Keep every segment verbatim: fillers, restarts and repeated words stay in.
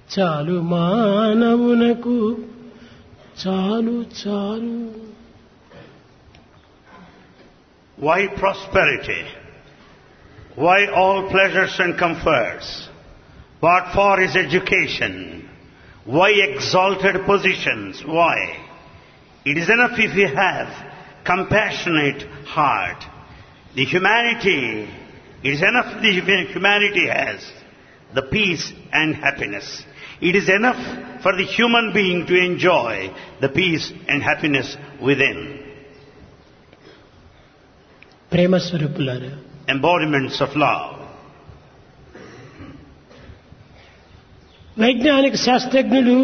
చాలు మానవునకు చాలు చాలు. Why prosperity? Why all pleasures and comforts? What for is education? Why exalted positions? Why? It is enough if you have compassionate heart. The humanity, it is enough the humanity has the peace and happiness. It is enough for the human being to enjoy the peace and happiness within. ప్రేమ స్వరూపులారా, Embodiments of love. వైజ్ఞానిక శాస్త్రజ్ఞులు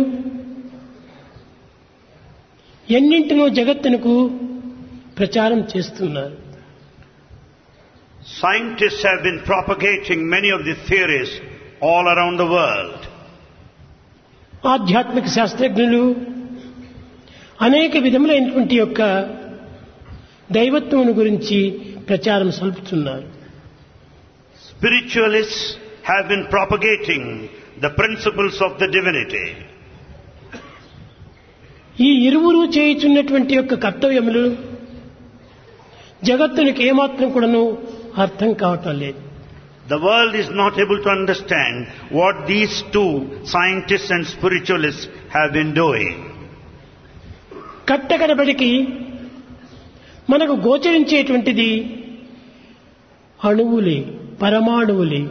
ఎన్నింటినో జగత్తునకు ప్రచారం చేస్తున్నారు. Scientists have been propagating many of the theories all around the world. ఆధ్యాత్మిక శాస్త్రజ్ఞులు అనేక విధములైనటువంటి యొక్క దైవత్వమును గురించి ప్రచారం సల్పుతున్నారు. Spiritualists have been propagating the principles of the divinity. ఈ ఇరువురు చేయుచున్నటువంటి యొక్క కర్తవ్యములు జగత్తునికి ఏమాత్రం కూడాను అర్థం కావటం లేదు. The world is not able to understand what these two scientists and spiritualists have been doing. కట్టకడబడికి మనకు గోచరించేటువంటిది అణువులే, పరమాణువులే.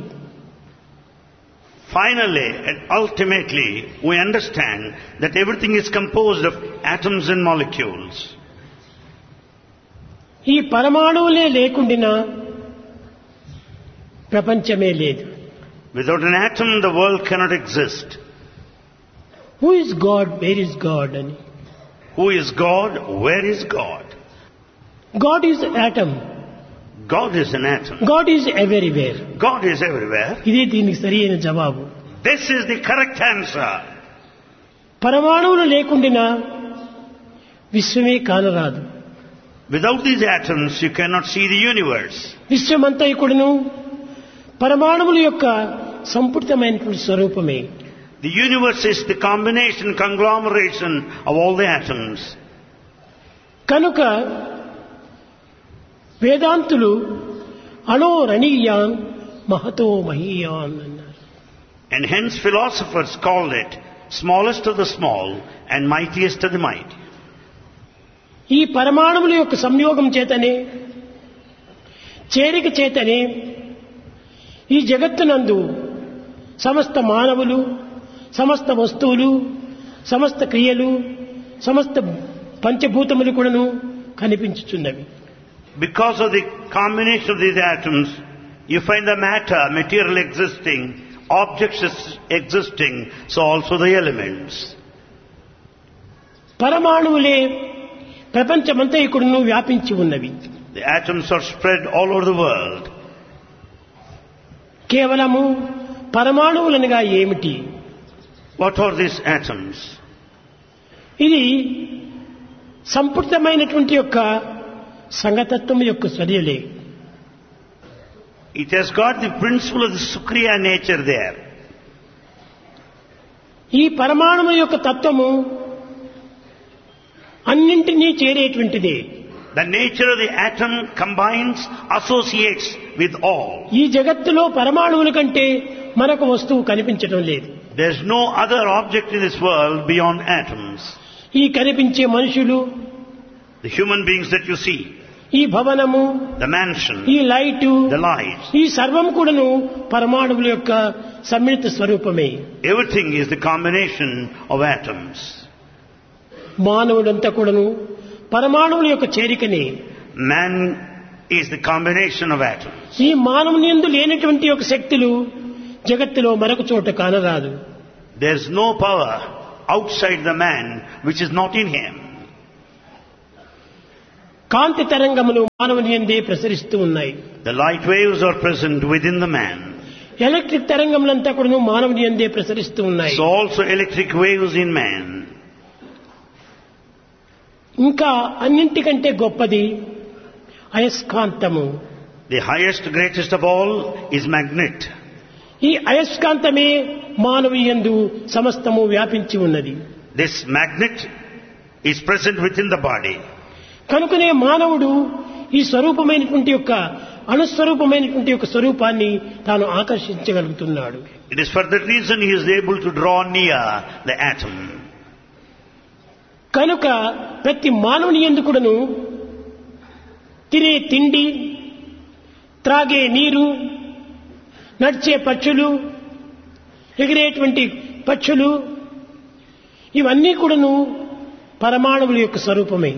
Finally and ultimately we understand that everything is composed of atoms and molecules. ఈ పరమాణువులే లేకుండినా ప్రపంచమే లేదు. Without an atom the world cannot exist. Who is God? Where is God? అని. Who is God? Where is God? God is atom. God is an atom. God is everywhere. God is everywhere. ఇదే దీనికి సరియైన జవాబు. This is the correct answer. పరమాణువులు లేకుండినా విశ్వమే కానరాదు. Without these atoms you cannot see the universe. విశ్వమంతా ఇక్కడను పరమాణువుల యొక్క సంపుటితమైనటువంటి స్వరూపమే. The universe is the combination, conglomeration of all the atoms. కనుక వేదాంతులు అణో రణీయాన్ మహతో మహీయాన్ అన్నారు. And hence philosophers called it smallest of the small and mightiest of the mighty. ఈ పరమాణువుల యొక్క సంయోగం చేతనే, చేరిక చేతనే ఈ జగత్తునందు సమస్త మానవులు, సమస్త వస్తువులు, సమస్త క్రియలు, సమస్త పంచభూతములు కూడాను కనిపించుచున్నవి. Because of the combination of these atoms, you find the matter, material existing, objects existing, so also the elements. పరమాణువులే ప్రపంచమంతా ఇక్కడను వ్యాపించి ఉన్నవి. The atoms are spread all over the world. కేవలము పరమాణువులనగా ఏమిటి? What are these atoms? ఇది సంపుటితమైనటువంటి యొక్క సంగతత్వం యొక్క చర్యలే. It has got the principle of the Sukriya nature there. ఈ పరమాణువు యొక్క తత్వము అన్నింటినీ చేరేటువంటిదే. The nature of the atom combines, associates with all. ఈ జగత్తులో పరమాణువుల కంటే మరొక వస్తువు కనిపించడం లేదు. There is no other object in this world beyond atoms. ఈ కనిపించే మనుషులు, The human beings that you see, ఈ భవనము, the mansion, ఈ లైటు, the lights, ఈ సర్వం కూడాను పరమాణువుల యొక్క సమ్మిళిత స్వరూపమే. everything is the combination of atoms. మానవుడంతా కూడాను పరమాణువుల యొక్క చేరికనే. Man is the combination of atoms. ఈ మానవుని యందు లేనటువంటి ఒక శక్తులు జగత్తులో మరొక చోట కానరాదు. There is no power outside the man which is not in him. కాంతి తరంగములు మానవుని యందే ప్రసరిస్తూ ఉన్నాయి. The light waves are present within the man. Electric తరంగములంతా కూడా మానవుని యందే ప్రసరిస్తూ ఉన్నాయి. So also electric waves in man. ఇంకా అన్నింటికంటే గొప్పది అయస్కాంతము. The highest, greatest of all is magnet. ఈ అయస్కాంతమే మానవీయందు సమస్తము వ్యాపించి ఉన్నది. This magnet is present within the body. కనుకనే మానవుడు ఈ స్వరూపమైనటువంటి యొక్క అణుస్వరూపమైనటువంటి యొక్క స్వరూపాన్ని తాను ఆకర్షించగలుగుతున్నాడు. It is for that reason he is able to draw near the atom. కనుక ప్రతి మానవుని యందు కూడాను తినే తిండి, త్రాగే నీరు, నడిచే పక్షులు, ఎగిరేటువంటి పక్షులు ఇవన్నీ కూడాను పరమాణువుల యొక్క స్వరూపమే.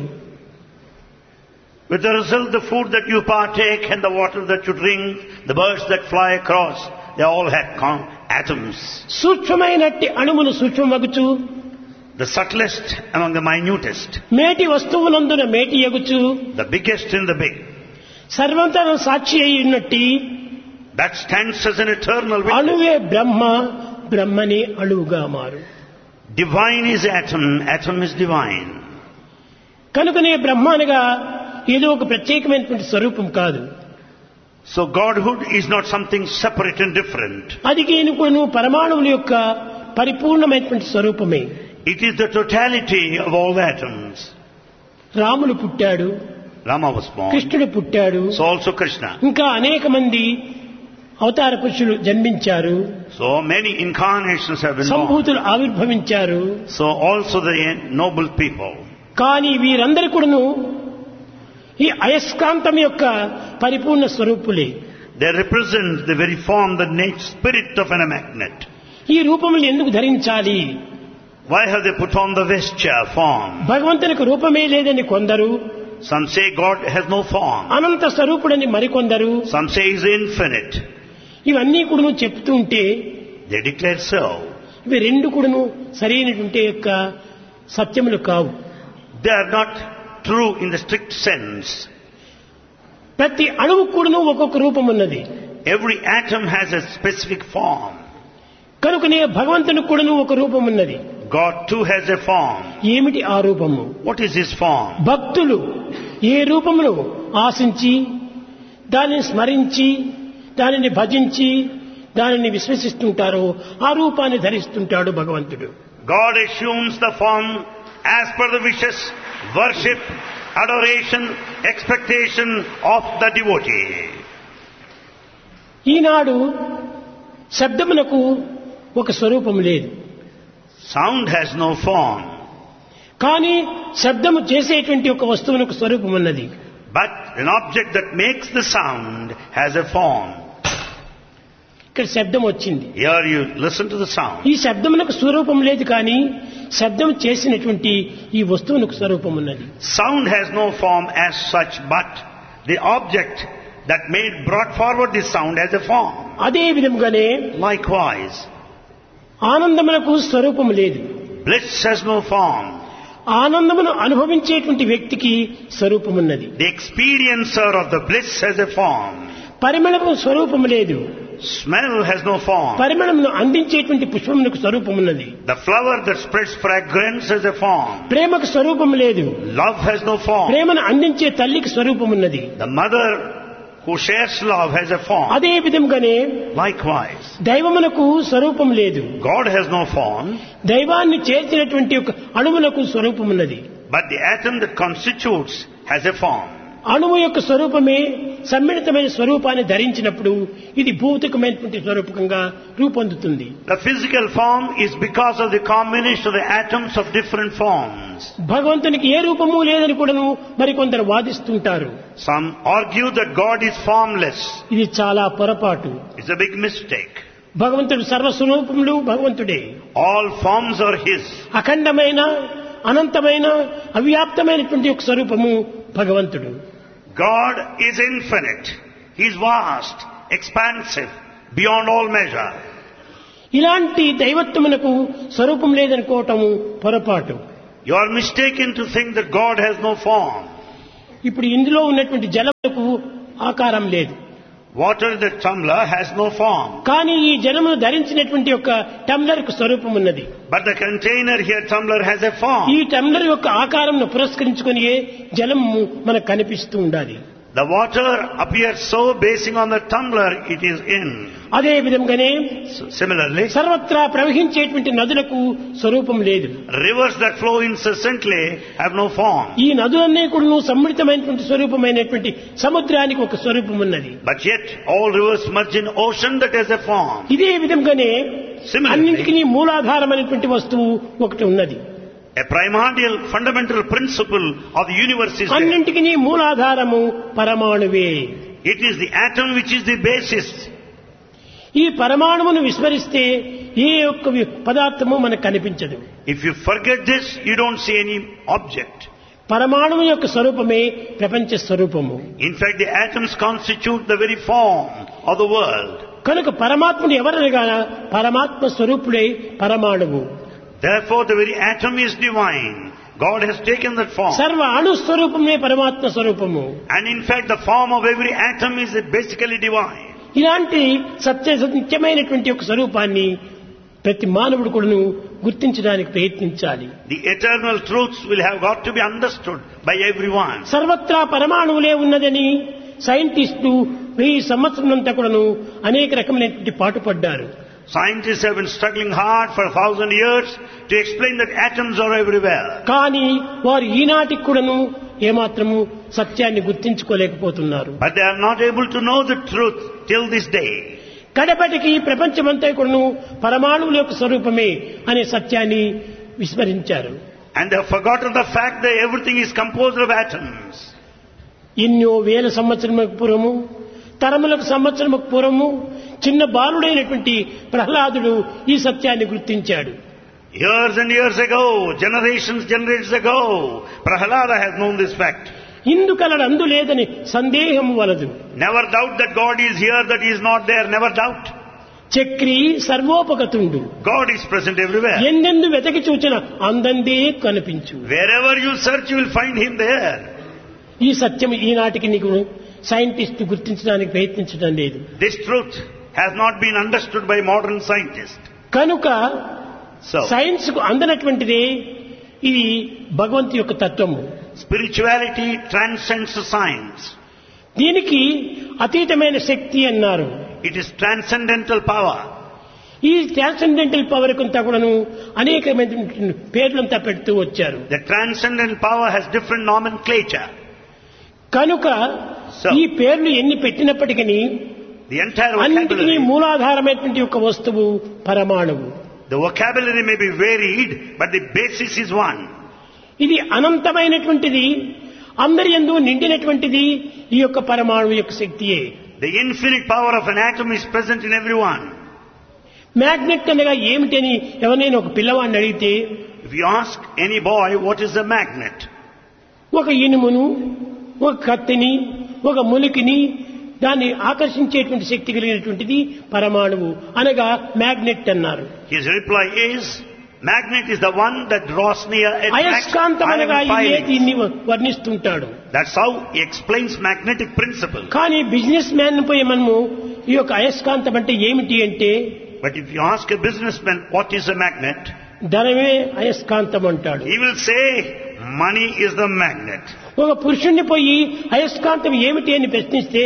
With the result, the food that you partake and the water that you drink, the birds that fly across, they all have con- atoms. సూక్ష్మమైనట్టి అణువులు సూక్ష్మమగుచు, The subtlest among the minutest, మేటి వస్తువులందున మేటి ఎగుచు, the biggest in the big, సర్వంతర సాక్షి అయి ఉన్నట్టి that stands as an eternal witness. అణువే బ్రహ్మ, బ్రహ్మనే అణువుగా మారు. Divine is atom, atom is divine. కనుకనే బ్రహ్మ అనగా ఏదో ఒక ప్రత్యేకమైనటువంటి స్వరూపం కాదు. So Godhood is not something separate and different. అది కేనుకొను పరమాణువుల యొక్క పరిపూర్ణమైనటువంటి స్వరూపమే. It is the totality of all the atoms. రాముడు పుట్టాడు, Rama was born, కృష్ణుడు పుట్టాడు, so also Krishna. ఇంకా అనేక మంది అవతార పురుషులు జన్మించారు, So many incarnations have been born. సంభూతులు ఆవిర్భవించారు. So also the noble people. కానీ వీరందరూ కూడాను ఈ అయస్కాంతం యొక్క పరిపూర్ణ స్వరూపులే. They represent the very form, the nature, spirit of a magnet. ఈ రూపములు ఎందుకు ధరించాలి? Why have they put on the vesture form? భగవంతునికి రూపమే లేదని కొందరు, Some say God has no form. అనంత స్వరూపుడని మరికొందరు, Some say He is infinite. ఇవన్నీ కూడాను చెప్తూ ఉంటే They declare so. ఇవి రెండు కూడాను సరైనటువంటి యొక్క సత్యములు కావు. They are not true in the strict sense. ప్రతి అణువు కూడాను ఒక్కొక్క రూపం ఉన్నది. Every atom has a specific form. కనుకనే భగవంతునికి కూడాను ఒక రూపం ఉన్నది. God too has a form. ఏమిటి ఆ రూపము? What is His form? భక్తులు ఏ రూపమును ఆశించి దానిని స్మరించి దానిని భజించి దానిని విశ్వసిస్తుంటారో ఆ రూపాన్ని ధరిస్తుంటాడు భగవంతుడు. God assumes the form as per the wishes, worship, adoration, expectation of the devotee. ఈనాడు శబ్దమునకు ఒక స్వరూపం లేదు. Sound has no form. కానీ శబ్దము చేసేటువంటి ఒక వస్తువునకు స్వరూపం ఉన్నది. But an object that makes the sound has a form. ఇక్కడ శబ్దం వచ్చింది. Here you listen to the sound. ఈ శబ్దమునకు స్వరూపం లేదు, కానీ శబ్దం చేసినటువంటి ఈ వస్తువునకు స్వరూపం ఉన్నది. Sound has no form as such, but the object that made brought forward this sound has a form. అదే విధంగానే Likewise, ఆనందమునకు స్వరూపం లేదు. bliss has no form. ఆనందమును అనుభవించేటువంటి వ్యక్తికి స్వరూపం ఉన్నది. The experiencer of the bliss has a form. పరిమళము స్వరూపం లేదు. Smell has no form. పరిమళమును అందించేటువంటి పుష్పమునకు స్వరూపం ఉన్నది. The flower that spreads fragrance has a form. ప్రేమకు స్వరూపం లేదు. Love has no form. ప్రేమను అందించే తల్లికి స్వరూపం ఉన్నది. The mother who shares love has a form. అదే విధంగానే Likewise, దైవమునకు స్వరూపం లేదు. God has no form, దైవాన్ని చేర్చినటువంటి ఒక అణువునకు స్వరూపం ఉన్నది. but the atom that constitutes has a form. అణువు యొక్క స్వరూపమే సమ్మిళితమైన స్వరూపాన్ని ధరించినప్పుడు ఇది భౌతికమైనటువంటి స్వరూపకంగా రూపొందుతుంది. The physical form is because of the combination of the atoms of different forms. భగవంతునికి ఏ రూపము లేదని కూడాను మరికొందరు వాదిస్తుంటారు. Some argue that God is formless. ఇది చాలా పొరపాటు. It's a big mistake. భగవంతుడు సర్వస్వరూపములు భగవంతుడే. All forms are His. అఖండమైన అనంతమైన అవ్యాప్తమైనటువంటి ఒక స్వరూపము భగవంతుడు. God is infinite. He is vast, expansive, beyond all measure. ఇలాంటి దైవత్వమునకు స్వరూపం లేదనుకోవటము పొరపాటు. You are mistaken to think that God has no form. ఇప్పుడు ఇందులో ఉన్నటువంటి జలములకు ఆకారం లేదు. Water in the tumbler has no form. కానీ ఈ జలమును ధరించినటువంటి యొక్క టంబ్లర్ కు స్వరూపం ఉన్నది. But the container here, tumbler, has a form. ఈ టంబ్లర్ యొక్క ఆకారంను పురస్కరించుకొని జలము మనకు కనిపిస్తూ ఉండాలి. The water appears so basing on the tumbler it is in. అదే విధంగానే So, similarly, సర్వత్రా ప్రవహించేటువంటి నదులకు స్వరూపం లేదు. rivers that flow incessantly have no form. ఈ నదులన్నీ కూడా సమ్మిళితమైనటువంటి స్వరూపమైనటువంటి సముద్రానికి ఒక స్వరూపం ఉన్నది. But yet all rivers merge in ocean that has a form. ఇదే విధంగానే Similarly, అన్నింటికీ మూలాధారమైనటువంటి వస్తువు ఒకటి ఉన్నది. a primordial fundamental principle of the universe is there. అన్నింటికీ మూలాధారము పరమాణువే. It is the atom which is the basis. ఈ పరమాణువును విస్మరిస్తే ఏ ఒక్క వి- పదార్థము మనకు కనిపించదు. If you forget this, you don't see any object. పరమాణువు యొక్క స్వరూపమే ప్రపంచ స్వరూపము. In fact, the atoms constitute the very form of the world. కనుక పరమాత్ముడు ఎవరనగా పరమాత్మ స్వరూపుడే పరమాణువు. Therefore, the very atom is divine. God has taken that form. సర్వ అణు స్వరూపమే పరమాత్మ స్వరూపము. And in fact, the form of every atom is basically divine. ఇలాంటి సత్య నిత్యమైనటువంటి ఒక స్వరూపాన్ని ప్రతి మానవుడు కూడాను గుర్తించడానికి ప్రయత్నించాలి. The eternal truths will have got to be understood by everyone. సర్వత్రా పరమాణువులే ఉన్నదని సైంటిస్టులు వెయ్యి సంవత్సరంతా కూడాను అనేక రకమైనటువంటి పాటుపడ్డారు. Scientists have been struggling hard for a thousand years to explain that atoms are everywhere. కానీ వారు ఈనాటికి కూడాను ఏమాత్రము సత్యాన్ని గుర్తించుకోలేకపోతున్నారు. But they are not able to know the truth till this day. కడపటికి ప్రపంచమంతా కూడాను పరమాణువుల యొక్క స్వరూపమే అనే సత్యాన్ని విస్మరించారు. And they have forgotten the fact that everything is composed of atoms. ఎన్నో వేల సంవత్సరములకు పూర్వము తరములకు సంవత్సరముకు పూర్వము చిన్న బాలుడైనటువంటి ప్రహ్లాదుడు ఈ సత్యాన్ని గుర్తించాడు. Years and years ago, generations, generations ago, Prahalada has known this fact. ఇందుకలడు అందు లేదని సందేహం వలదు. Never doubt that God is here, that He is not there. Never doubt. Chakri సర్వోపగతుండు. God is present everywhere. ఎందెందు వెతకి చూచిన అందందే కనిపించు. Wherever you search, you will find Him there. ఈ సత్యం ఈనాటికి నీకు scientist గుర్తించడానికి ప్రయత్నించడం లేదు. This truth has not been understood by modern scientists. కనుక So, science కు అందనటువంటిదే ఇది భగవంతు యొక్క తత్వము. spirituality transcends science. దీనికి అతీతమైన శక్తి అన్నారు. It is transcendental power. ఈ ట్రాన్సెండెంటల్ పవర్ కొంత కూడాను అనేకమైన పేర్లంతా పెడుతూ వచ్చారు. The transcendental power has different nomenclature. కనుక So, ఈ పేర్లు ఎన్ని పెట్టినప్పటికీ the entire అన్నింటినీ vocabulary, మూలాధారమైనటువంటి ఒక వస్తువు పరమాణువు. the vocabulary may be varied, but the basis is one. ఇది అనంతమైనటువంటిది, అందరి యందు నిండినటువంటిది ఈ యొక్క పరమాణువు యొక్క శక్తియే. The infinite power of an atom is present in everyone. Magnet అనగా ఏమిటని ఎవరైనా ఒక పిల్లవాడిని అడిగితే If you ask any boy what is a magnet, ఒక ఇనుమును, ఒక కత్తిని, ఒక ములికిని దాన్ని ఆకర్షించేటువంటి శక్తి కలిగినటువంటిది పరమాణువు అనగా మ్యాగ్నెట్ అన్నారు. his reply is, magnet is the one that draws near, attracts, అయస్కాంతం అనగా iron ఇదే filings. దీన్ని వర్ణిస్తుంటాడు. That's how he explains magnetic principle. కానీ బిజినెస్ మ్యాన్ పోయి మనము ఈ యొక్క అయస్కాంతం అంటే ఏమిటి అంటే But if you ask a businessman what is a magnet, ధనమే అయస్కాంతం అంటాడు. he will say money is the magnet. ఒక పురుషుణ్ణి పోయి అయస్కాంతం ఏమిటి అని ప్రశ్నిస్తే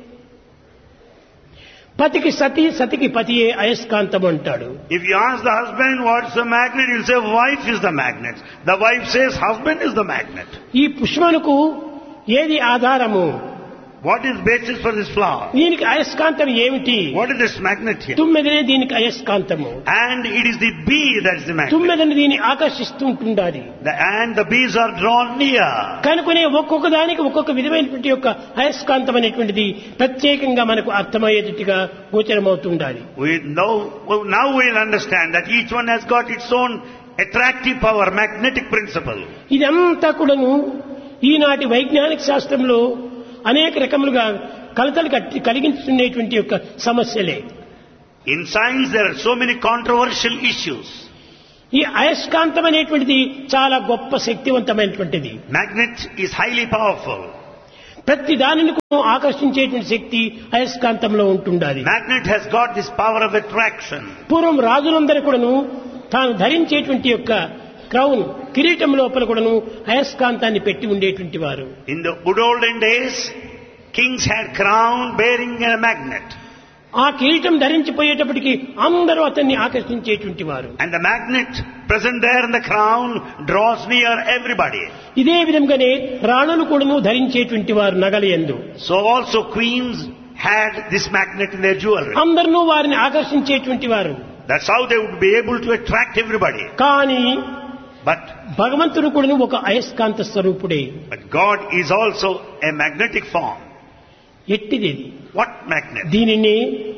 పతికి సతి, సతికి పతియే అయస్కాంతం అంటాడు. If you ask the husband what's the magnet, he'll say wife is the magnet. The wife says husband is the magnet. ఈ పుష్పమునకు ఏది ఆధారము? What is basis for this flower? దీనికి అయస్కాంతం ఏమిటి? What is this magnet here? తుమ్మెదనే దీనికి అయస్కాంతము. And it is the bee that is the magnet. తుమ్మెదని దీన్ని ఆకర్షిస్తూ ఉంటుండాలి. The, and the bees are drawn near. కనుకనే ఒక్కొక్క దానికి ఒక్కొక్క విధమైనటువంటి యొక్క అయస్కాంతం అనేటువంటిది ప్రత్యేకంగా మనకు అర్థమయ్యేటట్టుగా గోచరమవుతుండాలి. We know, well, now we'll understand that each one has got its own attractive power, magnetic principle. ఇదంతా కూడాను ఈనాటి వైజ్ఞానిక శాస్త్రంలో అనేక రకములుగా కలతలు కట్టి కలిగించుకునేటువంటి యొక్క సమస్యలే. In science there are so many controversial issues. ఈ అయస్కాంతం అనేటువంటిది చాలా గొప్ప శక్తివంతమైనటువంటిది. Magnet is highly powerful. ప్రతి దానిని ఆకర్షించేటువంటి శక్తి అయస్కాంతంలో ఉంటుండాలి. Magnet has got this power of attraction. పూర్వం రాజులందరూ కూడాను తాను ధరించేటువంటి యొక్క క్రౌన్ కిరీటం లోపల కూడాను అయస్కాంతాన్ని పెట్టి ఉండేటువంటి వారు. In the good olden days, Kings had crown bearing a magnet. ఆ కిరీటం ధరించిపోయేటప్పటికి అందరూ అతన్ని ఆకర్షించేటువంటి వారు. And the magnet present there in the crown draws near everybody. ఇదే విధంగానే రాణులు కూడాను ధరించేటువంటి వారు నగలయందు. So also queens had this magnet in their jewelry. అందరూ వారిని ఆకర్షించేటువంటి వారు. That's how they would be able to attract everybody. కానీ But భగవంతుడు కూడాను ఒక అయస్కాంత స్వరూపుడే. but God is also a magnetic form. ఎట్టిది? What magnet? దీనిని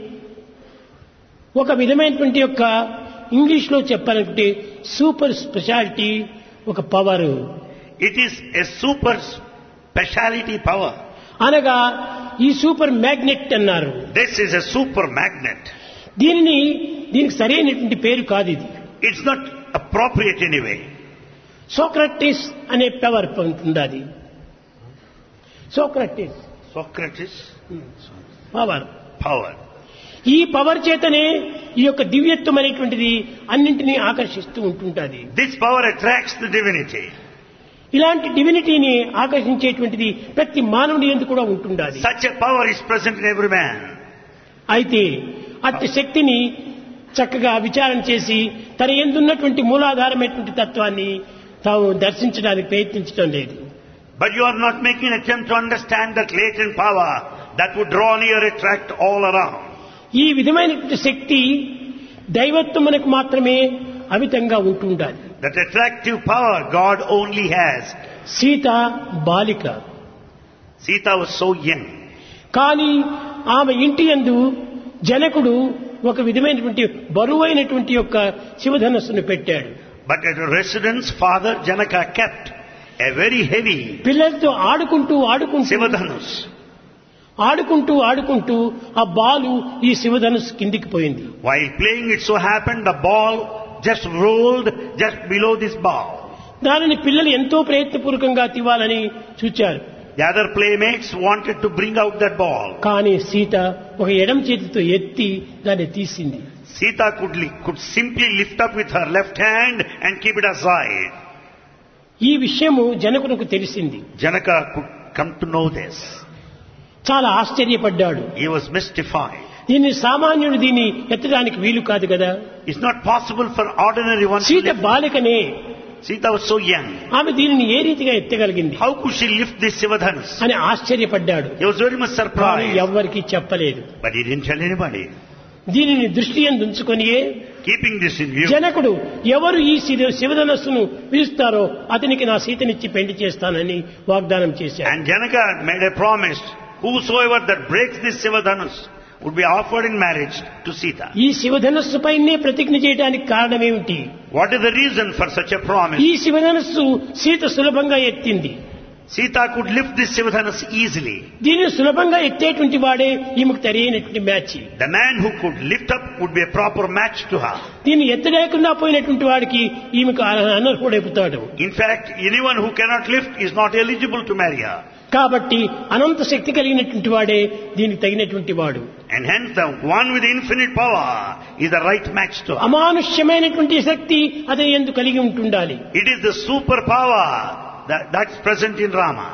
ఒక విధమైనటువంటి యొక్క ఇంగ్లీష్ లో చెప్పాలంటే సూపర్ స్పెషాలిటీ, ఒక power. It is a super speciality power. అనగా ఈ సూపర్ మ్యాగ్నెట్ అన్నారు. This is a super magnet. దీనిని దీనికి సరైనటువంటి పేరు కాదు ఇది. It's not appropriate anyway. Socrates అనే పవర్ ఉంటుంది. అది సోక్రటిస్ Socrates పవర్. power. ఈ పవర్ చేతనే ఈ యొక్క దివ్యత్వం అనేటువంటిది అన్నింటినీ ఆకర్షిస్తూ ఉంటుంటుంది. This power attracts the divinity. ఇలాంటి డివినిటీని ఆకర్షించేటువంటిది ప్రతి మానవుని యందు కూడా ఉంటుండాలి. Such a power is present in every man. అయితే అట్టి శక్తిని చక్కగా విచారణ చేసి తన యందున్నటువంటి మూలాధారమైనటువంటి తత్వాన్ని తాము దర్శించడానికి ప్రయత్నించడం లేదు. But you are not making an attempt to understand that latent power that would draw near, attract all around. ఈ విధమైనటువంటి శక్తి దైవత్వమునకు మాత్రమే అమితంగా ఉంటుండాలి. That attractive power God only has. Sita బాలిక. Sita was so young. కానీ ఆమె ఇంటి యందు జనకుడు ఒక విధమైనటువంటి బరువైనటువంటి యొక్క శివధనస్సును పెట్టాడు. But at her residence, Father Janaka kept a very heavy పిల్లలతో ఆడుకుంటూ ఆడుకుంటూ Sivadhanus. ఆడుకుంటూ ఆడుకుంటూ ఆ బాలు ఈ శివధనుస్సు కిందికి పోయింది. While playing, it so happened the ball just rolled just below this ball. దానిని పిల్లలు ఎంతో ప్రయత్నపూర్వకంగా తీవాలని చూచారు. The other playmates wanted to bring out that ball. కానీ సీత ఒక ఎడమ చేతితో ఎత్తి దాన్ని తీసింది. Sita could, li- could simply lift up with her left hand and keep it aside. ఈ విషయము జనకునికి తెలిసింది. Janaka could come to know this. చాలా ఆశ్చర్యపడ్డాడు. He was mystified. దీన్ని సామాన్యుడు దీన్ని ఎత్తడానికి వీలు కాదు కదా. It's not possible for ordinary one to Sita lift. బాలికనే. Sita was so young. ఆమె దీనిని ఏ రీతిగా ఎత్తగలిగింది How could she lift this Sivadhanus? అని ఆశ్చర్యపడ్డాడు. He was very much కానీ surprised. ఎవ్వరికీ చెప్పలేదు. But he didn't tell anybody. దీనిని దృష్టి యందు ఉంచుకొనియే Keeping this in view, జనకుడు ఎవరు ఈ శివ- శివధనస్సును పిలుస్తారో అతనికి నా సీతనిచ్చి పెళ్లి చేస్తానని వాగ్దానం చేశాడు. and Janaka made a promise, whosoever that breaks this Sivadhanus would be offered in marriage to Sita. ఈ శివధనస్సు పైనే ప్రతిజ్ఞ చేయడానికి కారణమేమిటి? What is the reason for such a promise? ఈ శివధనస్సు సీత సులభంగా ఎత్తింది. Sita could lift this Sivadhanus easily. దీనిని సులభంగా ఎత్తేటువంటి వాడే ఈమెకు తెలియనటువంటి match. The man who could lift up would be a proper match to her. దీన్ని ఎత్తలేకుండా పోయినటువంటి వాడికి ఈమెకు అనర్హుడైపోతాడు. In fact, anyone who cannot lift is not eligible to marry her. కాబట్టి అనంత శక్తి కలిగినటువంటి వాడే దీనికి తగినటువంటి వాడు. And hence the one with infinite power is the right match to her. అమానుష్యమైనటువంటి శక్తి అతని యందు కలిగి ఉంటుండాలి. It is the super power that, that's present in Rama.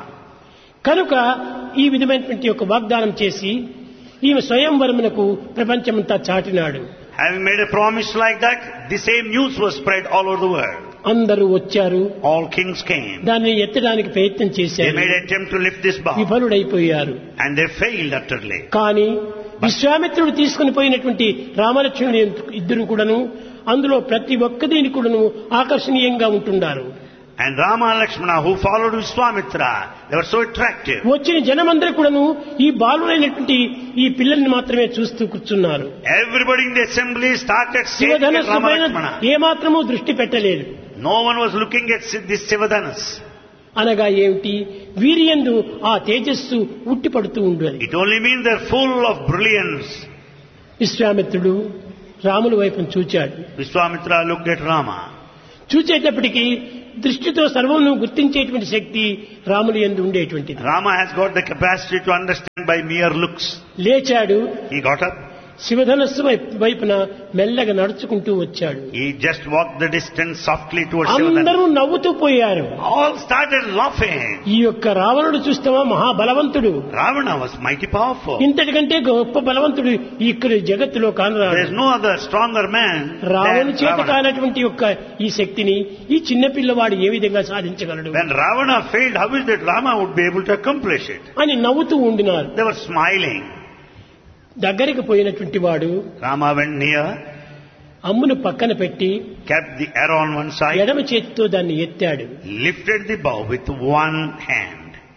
కనుక ఈ విధమైనటువంటి ఒక వాగ్దానం చేసి ఈమె స్వయంవరమునకు ప్రపంచమంతా చాటినాడు. Having made a promise like that, the same news was spread all over the world. అందరూ వచ్చారు. All kings came. దాన్ని ఎత్తడానికి ప్రయత్నం They చేశారు. made an attempt to lift this bar. విఫలుడైపోయారు. And they failed utterly. కానీ విశ్వామిత్రుడు తీసుకుని పోయినటువంటి రామలక్ష్మణుడు ఇద్దరు కూడాను అందులో ప్రతి ఒక్కదీని కూడాను ఆకర్షణీయంగా ఉంటున్నారు. And Rama and Lakshmana, who followed Vishwamitra, they were so attractive. వచ్చిన జనమందరూ కూడాను ఈ బాలుడైనటువంటి ఈ పిల్లల్ని మాత్రమే చూస్తూ కూర్చున్నారు. Everybody in the assembly started saying at శివధనస్సు Rama పైన Lakshmana. ఏమాత్రమూ దృష్టి పెట్టలేదు. No one was looking at this Sivadhanus. అనగా ఏమిటి? వీరియందు ఆ తేజస్సు ఉట్టిపడుతూ ఉండేది. It only means they're full of brilliance. విశ్వామిత్రుడు రాముల వైపును చూచాడు. Vishwamitra looked at Rama. చూచేటప్పటికి దృష్టితో సర్వమును గుర్తించేటువంటి శక్తి రాముల యందు ఉండేటువంటిది. Rama has got the capacity to understand by mere looks. లేచాడు. He got up. శివధనస్సు వైపున మెల్లగా నడుచుకుంటూ వచ్చాడు. He just walked the distance softly towards Shivadhanush. అందరూ నవ్వుతూ పోయారు. All started laughing. ఈ యొక్క రావణుడు చూస్తావా మహాబలవంతుడు. Ravana was mighty powerful. ఇంతటికంటే గొప్ప బలవంతుడు ఇక్కడ జగత్తులో కానరాడు. There is no other stronger man రావణు than చేత Ravana. కానటువంటి యొక్క ఈ శక్తిని ఈ చిన్న పిల్లవాడు ఏ విధంగా సాధించగలడు When Ravana failed, how is that Rama would be able to accomplish it? అని నవ్వుతూ ఉండినారు. They were smiling. దగ్గరికి పోయినటువంటి వాడు Rama went near, అమ్మును పక్కన పెట్టి kept the arrow on one side, ఎడమ చేతితో దాన్ని ఎత్తాడు. lifted the bow with one hand.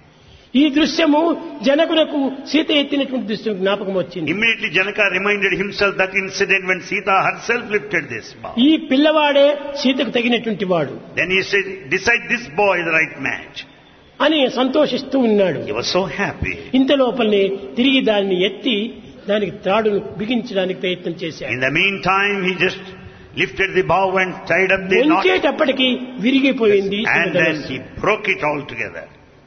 ఈ దృశ్యము జనకులకు సీత ఎత్తినటువంటి దృశ్యం జ్ఞాపకం వచ్చింది. Immediately Janaka reminded himself that incident when Sita herself lifted this bow. ఈ పిల్లవాడే సీతకు తగినటువంటి వాడు Then he said, decide this boy is the right match. అని సంతోషిస్తూ ఉన్నాడు. He was so happy. ఇంత లోపలనే తిరిగి దాన్ని ఎత్తి దానికి త్రాడును బిగించడానికి ప్రయత్నం చేశాడు. In the meantime, he just lifted the bow and tied up the knot. వంచేటప్పటికి విరిగిపోయింది. And then he broke it all together.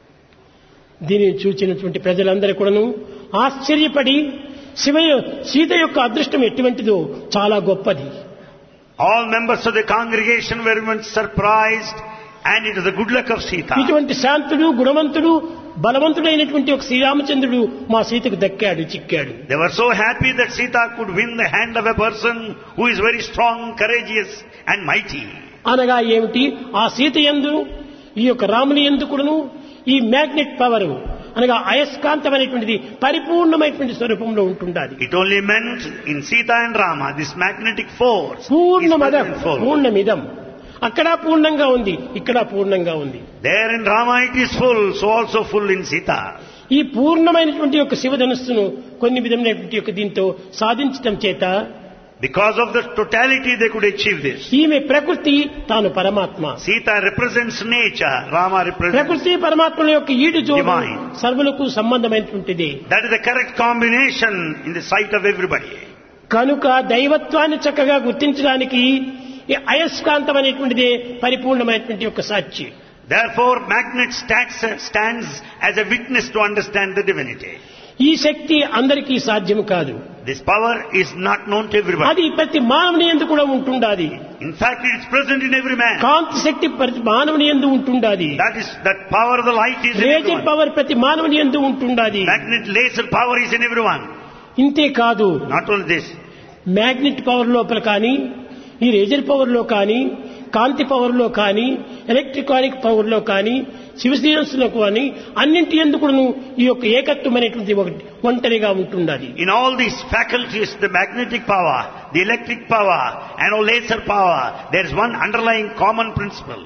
దీనిని చూచినటువంటి ప్రజలందరూ కూడాను ఆశ్చర్యపడి శివ సీత యొక్క అదృష్టం ఎటువంటిదో చాలా గొప్పది. All members of the congregation were even surprised, and it was the good luck of Sita. ఇటువంటి శాంతుడు గుణవంతుడు బలవంతుడైనటువంటి ఒక శ్రీరామచంద్రుడు మా సీతకు దక్కాడు, చిక్కాడు. They were so happy that Sita could win the hand of a person who is very strong, courageous and mighty. అనగా ఏమిటి? ఆ సీత యందు ఈ యొక్క రాముని యందు కూడాను ఈ మ్యాగ్నెట్ పవర్ అనగా అయస్కాంతమైనటువంటిది పరిపూర్ణమైనటువంటి స్వరూపంలో ఉంటుండాలి. It only meant in Sita and Rama this magnetic force is పూర్ణమదం present full. పూర్ణమిదం. అక్కడ పూర్ణంగా ఉంది, ఇక్కడ పూర్ణంగా ఉంది. There in Rama it is full, so also full in Sita. ఈ పూర్ణమైనటువంటి యొక్క శివధనుస్సును కొన్ని విధమైనటువంటి యొక్క దీంతో సాధించటం చేత Because of the totality they could achieve this. ఈమె ప్రకృతి, తాను పరమాత్మ. Sita represents nature, Rama represents ప్రకృతి పరమాత్మల యొక్క ఈడు జోడు divine. సర్వులకు సంబంధమైనటువంటిది. That is the correct combination in the sight of everybody. కనుక దైవత్వాన్ని చక్కగా గుర్తించడానికి ఈ అయస్కాంతం అనేటువంటిదే పరిపూర్ణమైనటువంటి యొక్క సాక్షి. Therefore, magnet stacks, stands as a witness to understand the divinity. ఈ శక్తి అందరికీ సాధ్యం కాదు. This power is not known to everybody. అది ప్రతి మానవుని యందు కూడా ఉంటుండాది. In fact, it is present in every man. కాంతి శక్తి ప్రతి మానవుని యందు ఉంటుండాది. That is, that power of the light is in laser everyone. Power ప్రతి మానవుని యందు ఉంటుండాది. Magnet laser power is in everyone. ఇంతే కాదు, Not only this, magnet power లోపల కానీ ఈ లేజర్ పవర్ లో కానీ కాంతి పవర్ లో కానీ ఎలక్ట్రికానిక్ పవర్ లో కానీ శివశీరస్సులో కానీ అన్నింటి ఎందుకు ఈ యొక్క ఏకత్వం అనేటువంటి ఒకటి ఒంటరిగా ఉంటుండాలి. in all these faculties, the magnetic power, the electric power, and all laser power, there is one underlying common principle.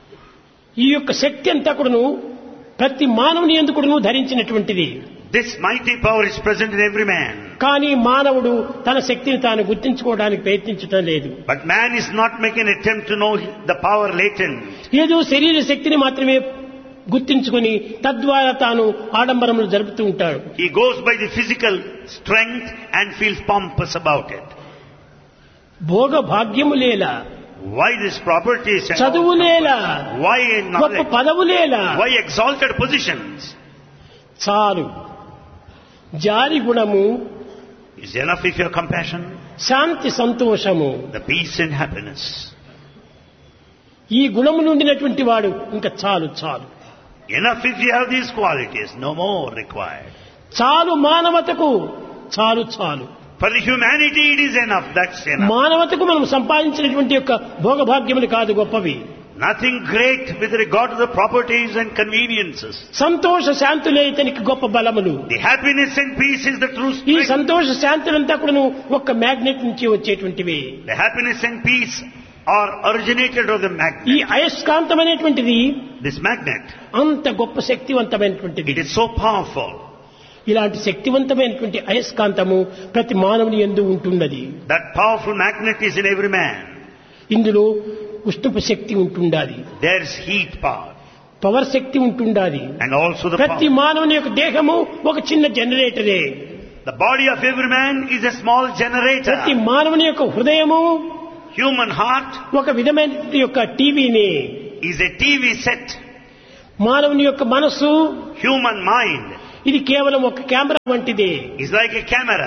ఈ యొక్క శక్తి అంతా కూడాను ప్రతి మానవుని యందు కూడాను ధరించినటువంటిది. This mighty power is present in every man. కానీ మానవుడు తన శక్తిని తాను గుర్తించుకోవడానికి ప్రయత్నించడం లేదు. But man is not making an attempt to know the power latent. ఏదో శరీర శక్తిని మాత్రమే గుర్తించుకొని తద్వారా తాను ఆడంబరములు జరుపుతూ ఉంటాడు. He goes by the physical strength and feels pompous about it. Bhoga భాగ్యములేలా, Why these properties? and చదువులేలా, Why గొప్ప knowledge? పదవులేలా, Why exalted positions? చాలు. జారి గుణము, Is enough if you have compassion, శాంతి సంతోషము, the peace and happiness. ఈ గుణములు ఉండినటువంటి వాడు ఇంకా చాలు చాలు. Enough if you have these qualities, no more required. చాలు మానవతకు, చాలు చాలు. For the humanity it is enough, that's enough. మానవతకు మనం సంపాదించినటువంటి యొక్క భోగభాగ్యములు కాదు గొప్పవి. Nothing great with regard to the properties and conveniences. సంతోష శాంతులే ఇతనికి గొప్ప బలములు. The happiness and peace is the true ఈ strength. సంతోష శాంతులంతా కూడా ఒక్క మ్యాగ్నెట్ నుంచి వచ్చేటువంటివి. The happiness and peace are originated of the ఈ magnet. అయస్కాంతం అనేటువంటిది This magnet, అంత గొప్ప శక్తివంతమైనటువంటిది. it is so powerful. ఇలాంటి శక్తివంతమైనటువంటి అయస్కాంతము ప్రతి మానవుని యందు ఉంటున్నది. That powerful magnet is in every man. ఇందులో ఉష్ణపు శక్తి ఉంటుండాలి, There is heat power power శక్తి ఉంటుండాలి. and also the ప్రతి power. మానవుని యొక్క దేహము ఒక చిన్న జనరేటరే. The body of every man is a small generator. ప్రతి మానవుని యొక్క హృదయము Human heart ఒక విధమైన యొక్క టీవీని. is a T V set. మానవుని యొక్క మనస్సు Human mind ఇది కేవలం ఒక కెమెరా వంటిది. is like a camera.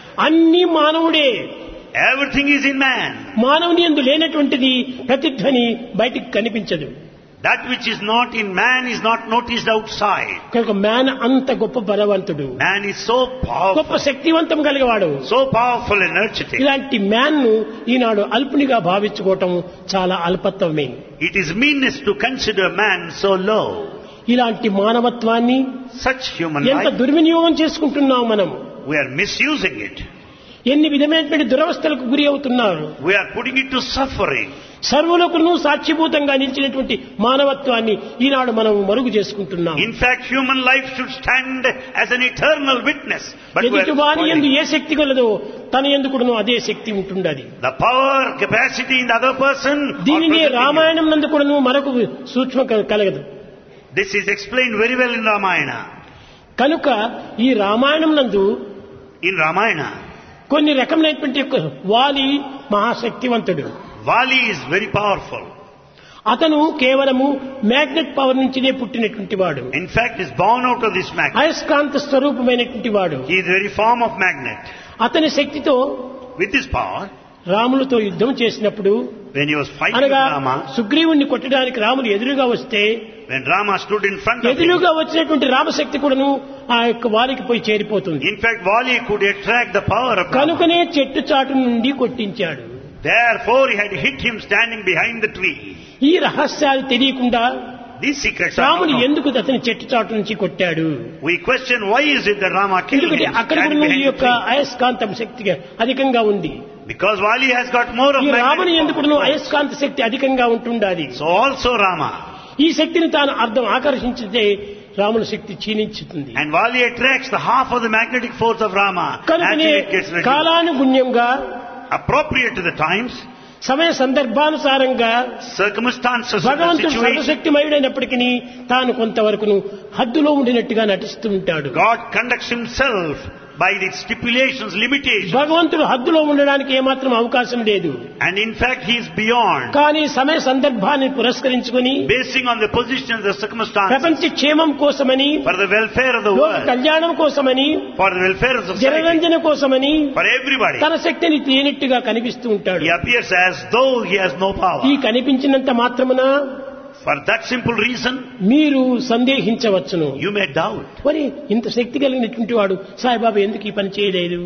అన్ని మానవుడే. Everything is in man. మానవుని యందు లేనటువంటిది ప్రతిధ్వని బయటికి కనిపించదు. That which is not in man is not noticed outside. కనుక మ్యాన్ అంత గొప్ప బలవంతుడు, Man is so గొప్ప powerful, శక్తివంతం కలిగేవాడు. so powerful, energetic. ఇలాంటి మ్యాన్ ను ఈనాడు అల్పునిగా భావించుకోవటం చాలా అల్పత్వమే. It is meanness to consider man so low. ఇలాంటి మానవత్వాన్ని Such human ఎంత life, దుర్వినియోగం చేసుకుంటున్నాం మనం. we are misusing it. ఎన్ని విధమైనటువంటి దురవస్థలకు గురి అవుతున్నారు. We are putting it to suffering. సర్వులకును సాక్షిభూతంగా నిలిచినటువంటి మానవత్వాన్ని ఈనాడు మనం మరుగు చేసుకుంటున్నాం. In fact, human life should stand as an eternal witness. But we ఎదుటి వారి యందు are ఏ శక్తి కలదో తన యందు కూడాను అదే శక్తి ఉంటుండది. the power, capacity in the other person. are దీనినే present in you. రామాయణం నందు కూడాను మరొక సూక్ష్మ కలగదు. This is explained very well in Ramayana. కనుక ఈ రామాయణం నందు In Ramayana, కొన్ని రకమైనటువంటి యొక్క వాలి మహాశక్తివంతుడు. Vali is very powerful. అతను కేవలము మ్యాగ్నెట్ పవర్ నుంచినే పుట్టినటువంటి వాడు. In fact, is born out of this magnet. అయస్కాంత స్వరూపమైనటువంటి వాడు. He is the very form of magnet. అతని శక్తితో With this power, రాములతో యుద్ధం చేసినప్పుడు, when he was fighting with అనగా Rama, సుగ్రీవుణ్ణి కొట్టడానికి రాములు ఎదురుగా వస్తే when Rama stood in front of him, ఎదురుగా వచ్చినటువంటి రామశక్తి కూడాను ఆ యొక్క వారికి పోయి చేరిపోతుంది. in fact, Vali could attract the power of Rama. కనుకనే చెట్టు చాటు నుండి కొట్టించాడు. Therefore, he had hit him standing behind the tree. ఈ రహస్యాలు తెలియకుండా These secrets are రాముడు not known. ఎందుకు అతని చెట్టు చాటు నుంచి కొట్టాడు? We question why is it that Rama killed ఎందుకంటే him అక్కడ standing కూడా ఈ behind the యొక్క tree? అయస్కాంతం శక్తిగా అధికంగా ఉంది. Because Vali has got more of ఈ రాముని magnetic ఎందుకు power. అయస్కాంత శక్తి అధికంగా ఉంటుండాలి. So also Rama. ఈ శక్తిని తాను అర్థం ఆకర్షించితే రాముని శక్తి క్షీణించుతుంది. And Vali attracts the half of the magnetic force of Rama. కనుకనే Actually it gets reduced. కాలానుగుణ్యంగా Appropriate to the times, సమయ సందర్భానుసారంగా circumstances of the భగవంతుడు situation, సర్వశక్తిమయుడైనప్పటికీ తాను కొంతవరకు హద్దులో ఉండినట్టుగా నటిస్తూ ఉంటాడు. God conducts himself by the stipulations, limitations. భగవంతుడు హద్దులో ఉండడానికి ఏమాత్రం అవకాశం లేదు. And in fact, he is beyond. కానీ సమయ సందర్భాన్ని పురస్కరించుకొని Basing on the position of the circumstances, ప్రపంచ క్షేమం కోసమని, for the welfare of the లోక world, కళ్యాణం కోసమని, for the welfare of society, జనరంజన కోసమని for everybody, తన శక్తిని తేనెట్టుగా కనిపిస్తూ ఉంటాడు. he appears as though he has no power. ఈ కనిపించినంత మాత్రమున For that simple reason, మీరు సందేహించవచ్చును. you may doubt. మరి ఇంత శక్తి కలిగినటువంటి వాడు సాయిబాబా ఎందుకు ఈ పని చేయలేదు?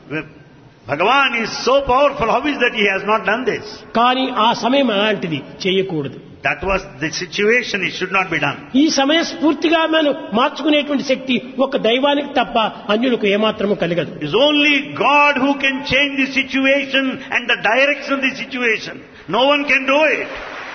Bhagavan is so powerful, how is that he has not done this? కానీ ఆ సమయం అలాంటిది, చేయకూడదు. That was the situation, it should not be done. ఈ సమయ స్ఫూర్తిగా మనం మార్చుకునేటువంటి శక్తి ఒక దైవానికి తప్ప అన్యులకు ఏమాత్రము కలగదు. It is only God who can change the situation and the direction of the situation. No one can do it.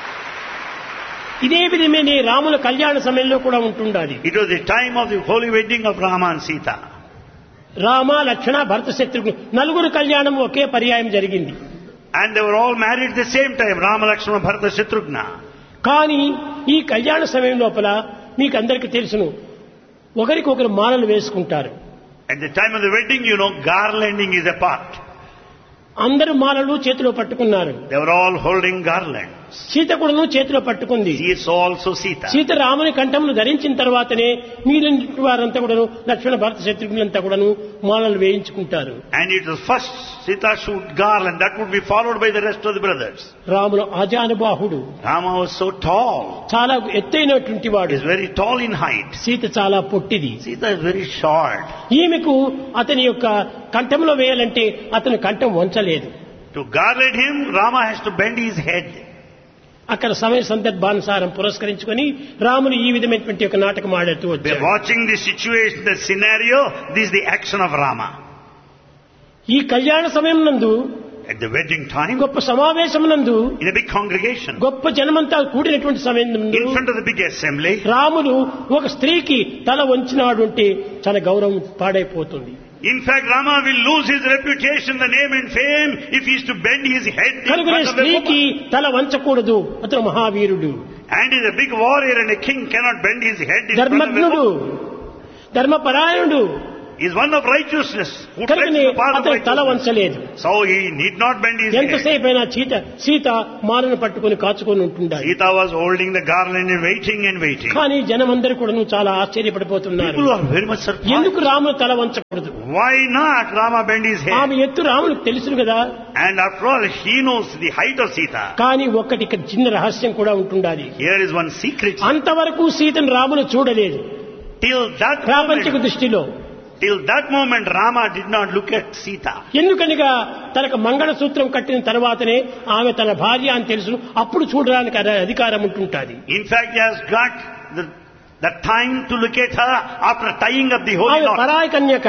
ఇదే విధమైన రాముల కళ్యాణ సమయంలో కూడా ఉంటుండాలి. It was the time of the holy wedding of Rama and Sita. Rama, లక్ష్మణ, భరత, శత్రుఘ్న నలుగురు కళ్యాణం ఒకే పర్యాయం జరిగింది. And they were all married at the same time, Rama, Lakshmana, Bharata, Shatrughna. కానీ ఈ కళ్యాణ సమయం లోపల మీకు అందరికీ తెలుసును, ఒకరికొకరు మాలలు వేసుకుంటారు. At the time of the wedding, you know, garlanding is a part. అందరూ మాలలు చేతిలో పట్టుకున్నారు. They were all holding garlands. Sita కూడాను చేతిలో పట్టుకుంది. She is also Sita. Sita రాముని కంఠమును ధరించిన తర్వాతనే మిగిలిన వారంతా కూడాను లక్ష్మణ, భరత, శత్రుఘ్నులంతా కూడాను మాలలు వేయించుకుంటారు. And it was first Sita should garland, that would be followed by the rest of the brothers. రాముడు ఆజానుబాహుడు, Rama was so tall. చాలా ఎత్తైనటువంటి He వాడు. is very tall in height. Sita చాలా పొట్టిది. Sita is very short. ఈమెకు అతని యొక్క కంఠంలో వేయాలంటే అతను కంఠం వంచలేదు. To garland him, Rama has to bend his head. అక్కడ సమయ సందర్భానుసారం పురస్కరించుకొని రాముని ఈ విధమైనటువంటి ఒక నాటకం ఆడుతూ By వచ్చాడు. watching the situation, the scenario, this is the action of Rama. ఈ కళ్యాణ సమయం నందు, At the wedding time, గొప్ప సమావేశం నందు, in a big congregation, గొప్ప జనమంతా కూడినటువంటి సమయం నందు in front of the big assembly, రాముడు ఒక స్త్రీకి తల వంచినాడు అంటే తన గౌరవం పాడైపోతుంది. in fact, Rama will lose his reputation, the name and fame, if he is to bend his head in కనుకనే front of a స్త్రీకి woman. తల వంచకూడదు, అతను మహావీరుడు, And is a big warrior and a king cannot bend his head in front of a ధర్మజ్ఞుడు, woman. ధర్మపరాయణుడు, is one of righteousness, who treads కనుకనే the path of అతను తల righteousness. వంచలేదు. So he need not bend his head. ఎంతసేపు అయినా సీత సీత మాలను పట్టుకుని కాచుకొని ఉంటుండాలి. Sita was holding the garland and waiting and waiting. కానీ జనమందరూ కూడా చాలా ఆశ్చర్యపడిపోతున్నారు. People are very much surprised. ఎందుకు రాముడు తల వంచకూడదు? Why not Rama bend his head? ఆమె ఎత్తు రాముడికి తెలుసును కదా. And after all, he knows the height of Sita. కానీ ఒక్కటి ఇక్కడ చిన్న రహస్యం కూడా ఉంటుండాలి. Here is one secret. అంతవరకు సీతను రాముడు చూడలేదు. Till that ప్రాపంచిక moment, దృష్టిలో till that moment, Rama did not look at Sita. ఎందుకనగా తనకు మంగళసూత్రం కట్టిన తర్వాతనే ఆమె తన భార్య అని తెలుసు. అప్పుడు చూడడానికి అధ- అధికారం ఉంటుంటుంది. In fact, he has got the, the time to look at her after tying up the holy ఆమె knot. పరాయి కన్యక.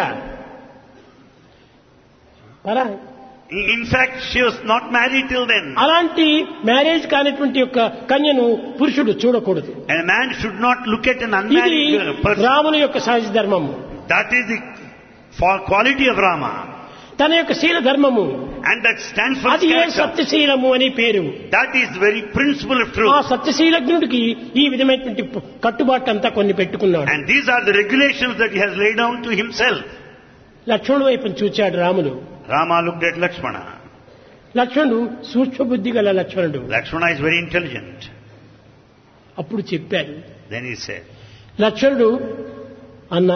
పరాయి. In fact, she was not married till then. అలాంటి మ్యారేజ్ కానిటువంటి యొక్క కన్యను పురుషుడు చూడకూడదు. And a man should not look at an ఇది unmarried person. రాముని యొక్క సహజ ధర్మము. That is the for quality of Rama. తన యొక్క శీల ధర్మము. And that stands for అది his ఏ character. సత్యశీలము అని పేరు. That is the very principle of ఆ truth. సత్యశీలజ్ఞుడికి ఈ విధమైనటువంటి కట్టుబాటు అంతా కొన్ని పెట్టుకున్నాడు. And these are the regulations that he has laid down to himself. లక్ష్మణుడు వైపు చూచాడు రాముడు. Rama looked at Lakshmana. లక్ష్మణుడు సూక్ష్మ బుద్ధి గల లక్ష్మణుడు. Lakshmana is very intelligent. అప్పుడు చెప్పాడు, Then he said, లక్ష్మణుడు అన్న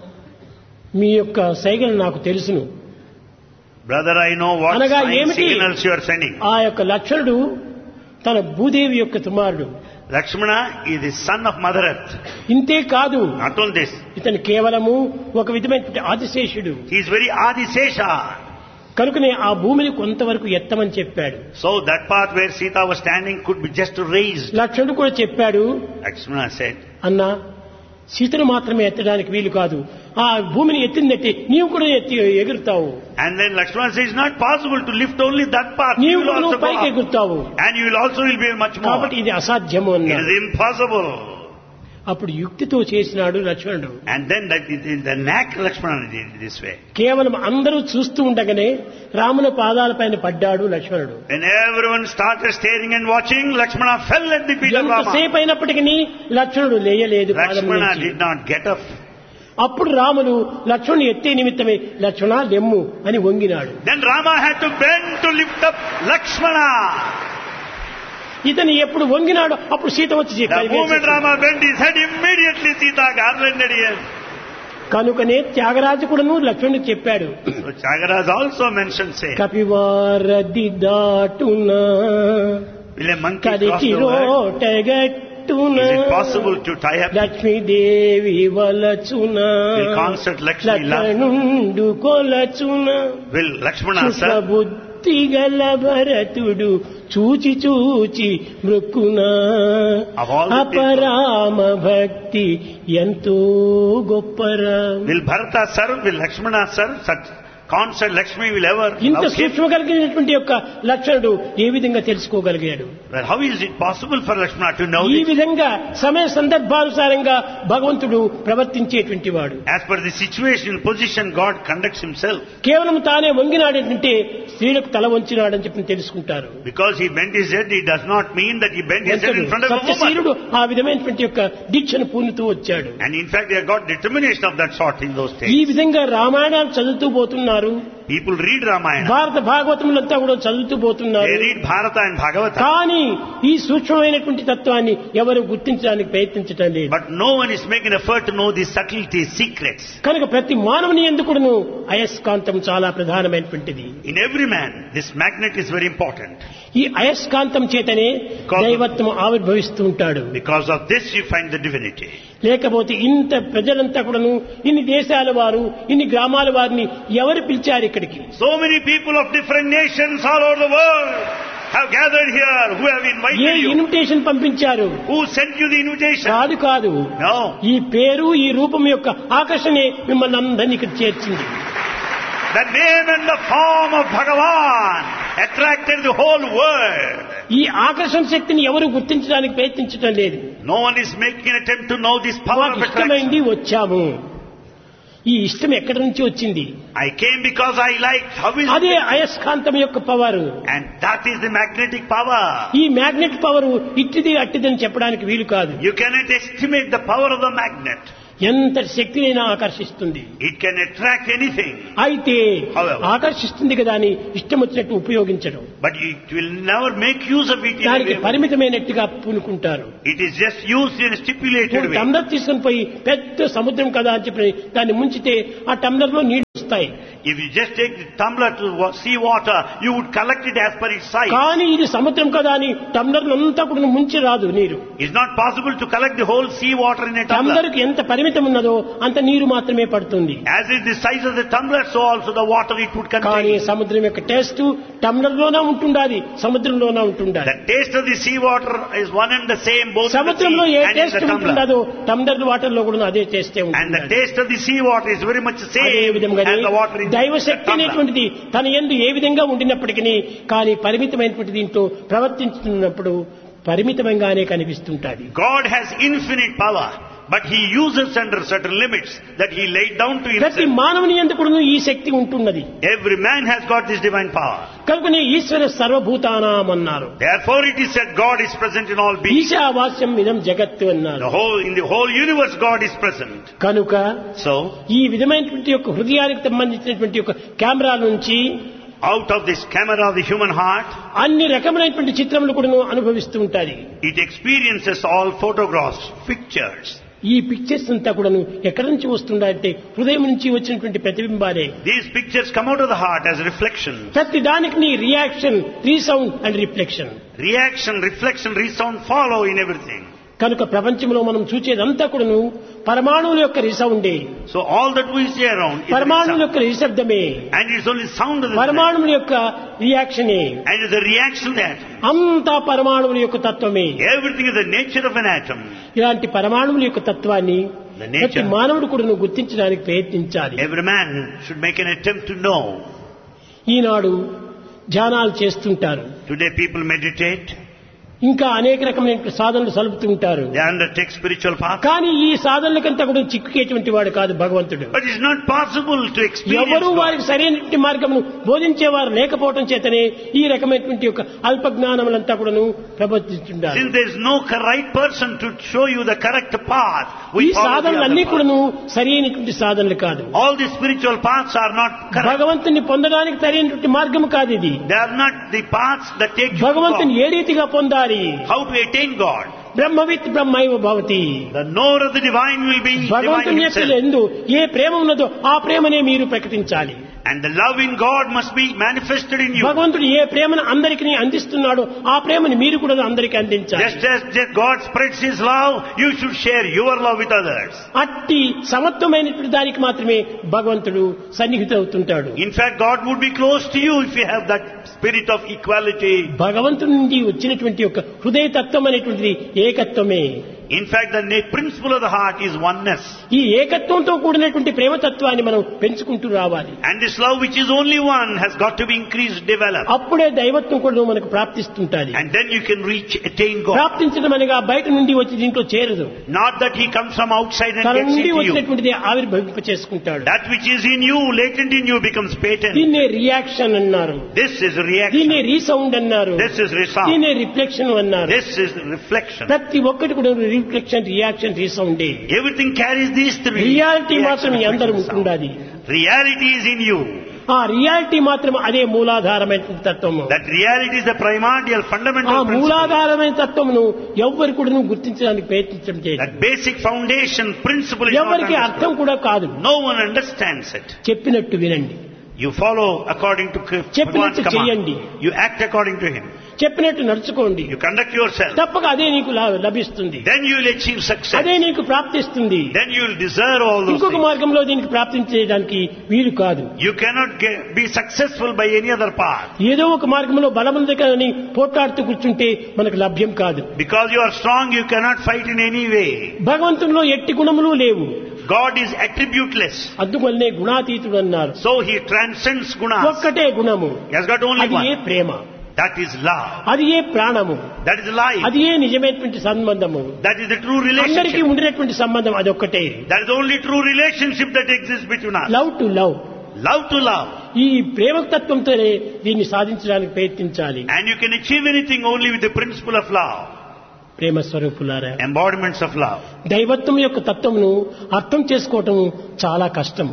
మీ యొక్క సైగలు నాకు తెలుసును. brother, I know what అనగా sign ఏమిటి? signals you are sending. ఆ యొక్క లక్ష్మణుడు తన భూదేవి యొక్క కుమారుడు. Lakshmana is the son of Mother Earth. ఇంతే కాదు, Not only this, ఇతను కేవలము ఒక విధమైనటువంటి ఆదిశేషుడు. he is very Adisesha. కనుకనే ఆ భూమిని కొంతవరకు ఎత్తమని చెప్పాడు. So that part where Sita was standing could be just raised. లక్ష్మణుడు కూడా చెప్పాడు, Lakshmana said, అన్నా సీతను మాత్రమే ఎత్తడానికి వీలు కాదు, ఆ భూమిని ఎత్తిందట్టి నీవు కూడా ఎత్తి ఎగురుతావు, and then Lakshmana says, it's not possible to lift only that part. నీవు You will కూడా also నువ్వు go పైకి up. ఎగురుతావు, And you will also will be much more. కాబట్టి ఇది అసాధ్యము It అన్నాడు. is impossible. అప్పుడు యుక్తితో చేసినాడు లక్ష్మణుడు. And then that the knack Lakshmana did this way. కేవలం అందరూ చూస్తూ ఉండగానే రాముల పాదాలపైన పడ్డాడు లక్ష్మణుడు. When everyone started staring and watching, Lakshmana fell at the feet of Rama. ఎంతసేపు అయినప్పటికీ లక్ష్మణుడు లేయలేదు పాదం Lakshmana నుంచి. did not get up. అప్పుడు రాముడు లక్ష్మణుని ఎత్తే నిమిత్తమే లక్ష్మణ లెమ్ము అని వంగినాడు. Then Rama had to bend to lift up Lakshmana. ఇతను ఎప్పుడు వంగినాడు అప్పుడు సీత వచ్చి The కై moment వేసేసింది. Rama bent his head, immediately Sita garlanded him. కనుకనే త్యాగరాజు కూడాను లక్ష్మణుడికి చెప్పాడు, So Chagaraj also mentioned, say, కపివారది దాటునా will a monkey cross కలికి the word? రోటగట్టునా Is it possible to tie up? Lakshmidevi వలచునా Will concert Lakshmi love? లక్ష్మణుండు కొలచునా Will Lakshmana serve? సుఖబుద్ధి గల భరతుడు చూచి చూచి మృక్కునా Of all the people- అపరామ భక్తి ఎంతో గొప్పరా. Will Bharata serve? Will Lakshmana serve? Such concert Lakshmi will ever ఇంత love him? సూక్ష్మ కలిగినటువంటి యొక్క లక్షణుడు ఏ విధంగా తెలుసుకోగలిగాడు? Well, how is it possible for Lakshmana to know ఈ this? విధంగా సమయ సందర్భానుసారంగా భగవంతుడు ప్రవర్తించేటువంటి వాడు. As per the situation, position, God conducts himself. కేవలం తానే వంగినాడంటే స్త్రీలకు తల వంచినాడని చెప్పి తెలుసుకుంటారు. Because he bent his head, it does not mean that he bent his head in front of a woman. సత్యశీలుడు ఆ విధమైనటువంటి యొక్క దీక్షను పూనుతూ వచ్చాడు. And in fact, they have got determination of that sort in those ఈ days. విధంగా రామాయణాలు చదువుతూ పోతున్నారు, People read Ramayana. భారత భాగవతములంతా కూడా చదువుతూ పోతున్నారు. They read Bharata and Bhagavata. కానీ ఈ సూక్ష్మమైనటువంటి తత్వాన్ని ఎవరు గుర్తించడానికి ప్రయత్నించడం లేదు. But no one is making effort to know the subtleties, secrets. కనుక ప్రతి మానవుని ఎందుకును అయస్కాంతం చాలా ప్రధానమైనటువంటిది. In every man, this magnet is very important. ఈ అయస్కాంతం చేతనే దైవత్వం ఆవిర్భవిస్తూ ఉంటాడు. Because of this, you find the divinity. లేకపోతే ఇంత ప్రజలంతా కూడాను, ఇన్ని దేశాల వారు, ఇన్ని గ్రామాల వారిని ఎవరు పిలిచారు ఇక్కడికి? So many people of different nations all over the world have gathered here, who have A invited you. Invitation పంపించారు? Who sent you the invitation? కాదు కాదు, No. ఈ పేరు ఈ రూపం యొక్క ఆకర్షణే మిమ్మల్ని అందరినీ ఇక్కడ చేర్చింది. The name and the form of Bhagavan attracted the whole world. ఈ ఆకర్షణ శక్తిని ఎవరు గుర్తించడానికి ప్రయత్నించడం లేదు. No one is making an attempt to know this power మాకు of attraction. ఇష్టమైంది వచ్చాము. ఈ ఇష్టం ఎక్కడి నుంచి వచ్చింది? I came because I liked. How is అదే it? అయస్కాంతం యొక్క power. And that is the magnetic power. ఈ మ్యాగ్నెట్ పవర్ ఇట్టిది అట్టిదని చెప్పడానికి వీలు కాదు. You cannot estimate the power of the magnet. ఎంతటి శక్తినైనా ఆకర్షిస్తుంది. It can attract anything. అయితే However. ఆకర్షిస్తుంది కదా అని ఇష్టం వచ్చినట్టు ఉపయోగించడం, But it will never make use of it in a దానికి way. పరిమితమైనట్టుగా పూనుకుంటారు. It is just used in a stipulated ఇప్పుడు way. టంబ్లర్ తీసుకుని పోయి పెద్ద సముద్రం కదా అని చెప్పి దాన్ని ముంచితే ఆ టంబ్లర్ లో నీళ్లు వస్తాయి. If you just take the tumbler to wa- sea water, you would collect it as per its size. కానీ ఇది సముద్రం కదా అని టంబ్లర్ అంతా కూడా ముంచి రాదు నీరు. It's not possible to collect the whole sea water in a tumbler. Tumbler కి ఎంత పరిమితం ఉన్నదో అంత నీరు మాత్రమే పడుతుంది. As is the size of the tumbler, so also the water it would కానీ contain. సముద్రం యొక్క టేస్ట్ టంబ్లర్ లోనే ఉంటుండాలి, సముద్రంలోనే ఉంటుండాలి. The taste of the sea water is one and the same both in the సముద్రంలో sea A and in taste the tumbler. ఉంటుందో tumbler water లో కూడా అదే టేస్టే And the ఉంటుంది. taste of the sea water is very much the అదే same విధంగా as the water in the దైవశక్తి tumbler. అనేటువంటిది తన యందు ఏ విధంగా ఉండినప్పటికీ కానీ పరిమితమైనటువంటి దీంట్లో ప్రవర్తించుతున్నప్పుడు పరిమితంగానే కనిపిస్తుంటాది. God has infinite power, but He uses under certain limits that He laid down to ప్రతి Himself. మానవుని యందు కూడా ఈ శక్తి ఉంటున్నది. Every man has got this divine power. కనుకనే ఈశ్వర సర్వభూతానాం అన్నారు. Therefore it is said God is present in all beings. ఈశావాస్యం ఇదం జగత్తు అన్నారు. The whole, in the whole universe God is present. కనుక So, ఈ విధమైనటువంటి యొక్క హృదయానికి సంబంధించినటువంటి యొక్క కెమెరా నుంచి out of this camera of the human heart, అన్ని రకములైనటువంటి చిత్రములు కూడా అనుభవిస్తూ ఉంటాయి. it experiences all photographs, pictures. ఈ పిక్చర్స్ అంతా కూడాను ఎక్కడి నుంచి వస్తుందంటే హృదయం నుంచి వచ్చినటువంటి ప్రతిబింబాలే. These pictures come out of the heart as reflections. ప్రతి దానికి నీ reaction, resound and reflection. Reaction, reflection, resound follow in everything. కనుక ప్రపంచంలో మనం చూచేదంతా కూడాను పరమాణువుల యొక్క రిసౌండే, So all that we see around is పరమాణువుల sound. యొక్క నిశ్శబ్దమే, And it's only sound of the sound. పరమాణువుల యొక్క రియాక్షనే. And it's the reaction that అంతా పరమాణువుల యొక్క తత్వమే. everything is the nature of an atom. ఇలాంటి పరమాణువుల యొక్క తత్వాన్ని The ప్రతి nature. మానవుడు కూడా గుర్తించడానికి ప్రయత్నించాలి. Every man should make an attempt to know. ఈనాడు ధ్యానాలు చేస్తుంటారు, Today people meditate. ఇంకా అనేక రకమైన సాధనలు సలుపుతూ ఉంటారు. They undertake spiritual path. కానీ ఈ సాధనలకంతా కూడా చిక్కుకేటువంటి వాడు కాదు భగవంతుడు. But it's not possible to experience ఎవరు God. వారికి సరైనటువంటి మార్గమును బోధించేవారు లేకపోవడం చేతనే ఈ రకమైనటువంటి యొక్క అల్ప జ్ఞానములంతా కూడాను ప్రబోధిస్తుంటారు. Since there is no right person to show you the correct path, ఈ we follow the సాధనలన్నీ other path. కూడాను సరైనటువంటి సాధనలు కాదు. All the spiritual paths are not correct. భగవంతుని పొందడానికి సరైనటువంటి మార్గం కాదు ఇది. They are not the paths that take you to భగవంతుని God. ఏ రీతిగా పొందాలి? How to attain God. బ్రహ్మవిత్ బ్రహ్మైవ Bhavati. The knower of the divine will be divine భగవంతుని యొక్క himself. ఎందు ఏ ప్రేమ ఉన్నదో ఆ ప్రేమనే మీరు ప్రకటించాలి. And the love in God must be manifested in you. భగవంతుడు ఏ ప్రేమను అందరికీ అందిస్తున్నాడో ఆ ప్రేమను మీరు కూడా అందరికీ అందించాలి. Just as just God spreads His love, you should share your love with others. అట్టి సమత్వమైనటువంటి దానికి మాత్రమే భగవంతుడు సన్నిహితుడవుతుంటాడు. In fact, God would be close to you if you have that spirit of equality. భగవంతుడి నుండి వచ్చినటువంటి యొక్క హృదయ తత్వం అనేటువంటిది ఏకత్వమే. In fact, the na- principle of the heart is oneness. ఈ ఏకత్వంతో కూడినటువంటి ప్రేమతత్వాన్ని మనం పెంచుకుంటూ రావాలి. And this love which is only one has got to be increased, developed. అప్పుడే దైవత్వం కూడా మనకు ప్రాప్తిస్తుంటాది. And then you can reach, attain God. ప్రాప్తించడం అనగా బయట నుండి వచ్చి దీంట్లో చేరదు. Not that He comes from outside and తన gets నుండి into you. వచ్చినటువంటిది ఆవిర్భవింప చేసుకుంటాడు. That which is in you, latent in you, becomes patent. దీన్నే రియాక్షన్ అన్నారు, This is reaction. దీన్నే రీసౌండ్ అన్నారు, This is resound. దీన్నే రిఫ్లెక్షన్ అన్నారు. This is reflection. ప్రతి ఒక్కటి కూడా reflection, reaction, రీసౌండే. Everything carries these three. Reality మాత్రం Reaction, అందరూ reflection, ఉంటుండాలి. sound. Reality is in you. ఆ రియాలిటీ మాత్రం అదే మూలాధారమైన తత్వము. That reality is the primordial, ఆ fundamental principle. మూలాధారమైన తత్వమును ఎవ్వరు కూడా గుర్తించడానికి ప్రయత్నించడం చేయదు. That basic foundation principle is not ఎవరికి understood. అర్థం కూడా కాదు. No one understands it. చెప్పినట్టు వినండి, You follow according to Bhagwan's చెప్పినట్టు చెయ్యండి, command. You act according to Him. చెప్పినట్టు నడుచుకోండి, You conduct yourself. తప్పక అదే నీకు లా- లభిస్తుంది, Then you will achieve success. అదే నీకు ప్రాప్తిస్తుంది. Then you will deserve all those ఇంకొక things. మార్గంలో దీనికి ప్రాప్తించేయడానికి వీలు కాదు. You cannot get, be successful by any other path. ఏదో ఒక మార్గంలో బలముంది కానీ పోట్లాడుతూ కూర్చుంటే మనకు లభ్యం కాదు. Because you are strong, you cannot fight in any way. భగవంతునిలో ఎట్టి గుణములు లేవు. God is attributeless. అందువల్లనే గుణాతీతుడు అన్నారు. So He transcends gunas. ఒక్కటే గుణము, He has got only అది ఏ one. Prema, That is love. అది ఏ ప్రాణము, That is life. అది ఏ నిజమైనటువంటి సంబంధము. That is the true అందరికీ relationship. ఉండినటువంటి సంబంధం అదొక్కటే. That is the only true relationship that exists between us. Love to love. Love to love. ఈ ప్రేమ తత్వంతోనే దీన్ని సాధించడానికి ప్రయత్నించాలి. And you can achieve anything only with the principle of love. ప్రేమ స్వరూపులారా, embodiments of love. దైవత్వం యొక్క తత్వమును అర్థం చేసుకోవటం చాలా కష్టము.